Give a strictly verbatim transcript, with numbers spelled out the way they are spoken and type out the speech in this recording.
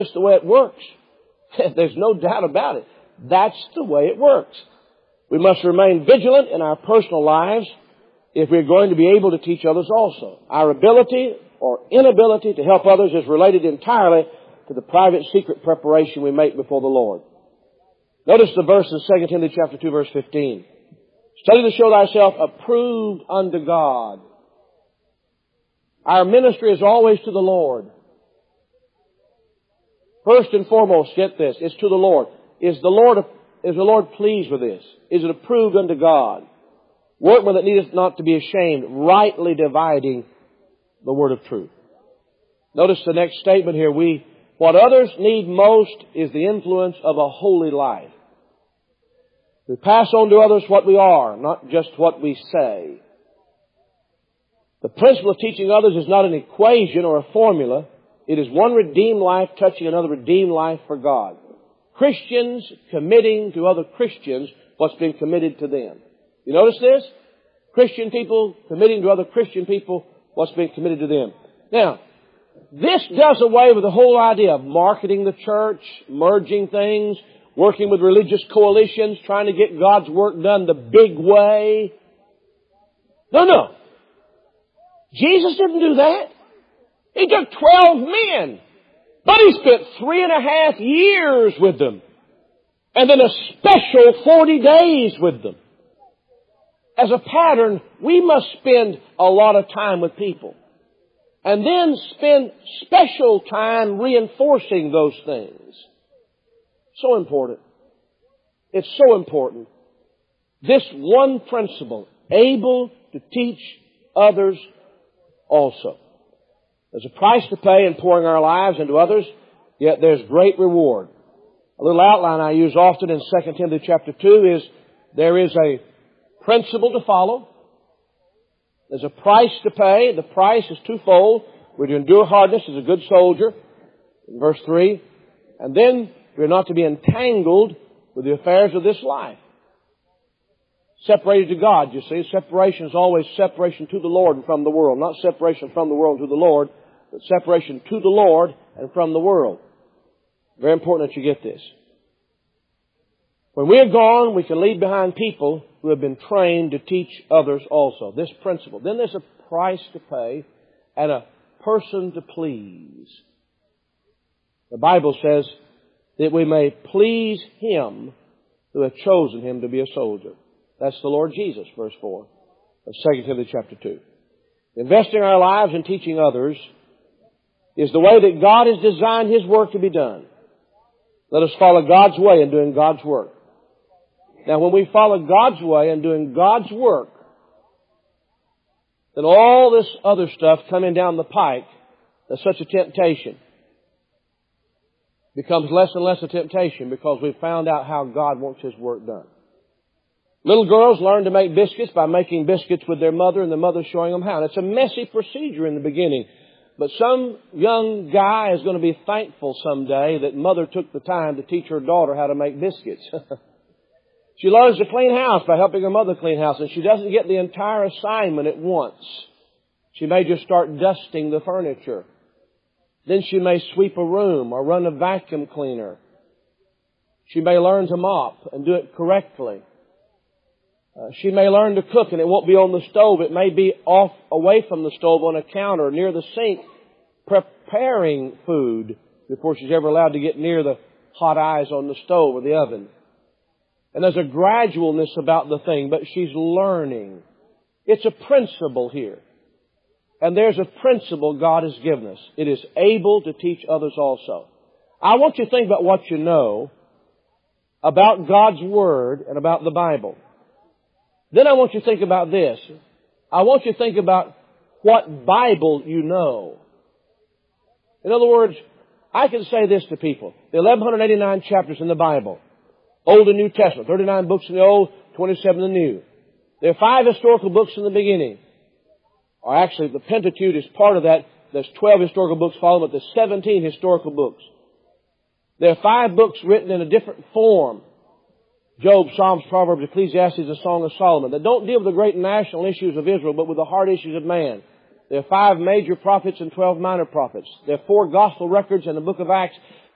That's the way it works. There's no doubt about it. That's the way it works. We must remain vigilant in our personal lives if we're going to be able to teach others also. Our ability or inability to help others is related entirely to the private secret preparation we make before the Lord. Notice the verse in Second Timothy chapter two, verse fifteen. Study to show thyself approved unto God. Our ministry is always to the Lord. First and foremost, get this, it's to the Lord. Is the Lord, is the Lord pleased with this? Is it approved unto God? Workmen that needeth not to be ashamed, rightly dividing the word of truth. Notice the next statement here. We, what others need most is the influence of a holy life. We pass on to others what we are, not just what we say. The principle of teaching others is not an equation or a formula. It is one redeemed life touching another redeemed life for God. Christians committing to other Christians what's been committed to them. You notice this? Christian people committing to other Christian people what's been committed to them. Now, this does away with the whole idea of marketing the church, merging things, working with religious coalitions, trying to get God's work done the big way. No, no. Jesus didn't do that. He took twelve men, but He spent three and a half years with them, and then a special forty days with them. As a pattern, we must spend a lot of time with people, and then spend special time reinforcing those things. So important. It's so important. This one principle, able to teach others also. There's a price to pay in pouring our lives into others, yet there's great reward. A little outline I use often in Second Timothy chapter two is there is a principle to follow. There's a price to pay. The price is twofold. We're to endure hardness as a good soldier, in verse three. And then we're not to be entangled with the affairs of this life. Separated to God, you see. Separation is always separation to the Lord and from the world. Not separation from the world to the Lord, but separation to the Lord and from the world. Very important that you get this. When we are gone, we can leave behind people who have been trained to teach others also. This principle. Then there's a price to pay and a person to please. The Bible says that we may please Him who hath chosen him to be a soldier. That's the Lord Jesus, verse four of Second Timothy chapter two. Investing our lives in teaching others is the way that God has designed His work to be done. Let us follow God's way in doing God's work. Now, when we follow God's way in doing God's work, then all this other stuff coming down the pike, that's such a temptation, becomes less and less a temptation because we've found out how God wants His work done. Little girls learn to make biscuits by making biscuits with their mother and the mother showing them how. And it's a messy procedure in the beginning. But some young guy is going to be thankful someday that mother took the time to teach her daughter how to make biscuits. She learns to clean house by helping her mother clean house, and she doesn't get the entire assignment at once. She may just start dusting the furniture. Then she may sweep a room or run a vacuum cleaner. She may learn to mop and do it correctly. Uh, she may learn to cook, and it won't be on the stove. It may be off away from the stove on a counter near the sink, preparing food before she's ever allowed to get near the hot eyes on the stove or the oven. And there's a gradualness about the thing, but she's learning. It's a principle here. And there's a principle God has given us. It is able to teach others also. I want you to think about what you know about God's Word and about the Bible. Then I want you to think about this. I want you to think about what Bible you know. In other words, I can say this to people. The eleven eighty-nine chapters in the Bible, Old and New Testament, thirty-nine books in the Old, twenty-seven in the New. There are five historical books in the beginning. Or actually, the Pentateuch is part of that. There's twelve historical books following, but there's seventeen historical books. There are five books written in a different form. Job, Psalms, Proverbs, Ecclesiastes, and Song of Solomon, that don't deal with the great national issues of Israel, but with the heart issues of man. There are five major prophets and twelve minor prophets. There are four gospel records in the book of Acts.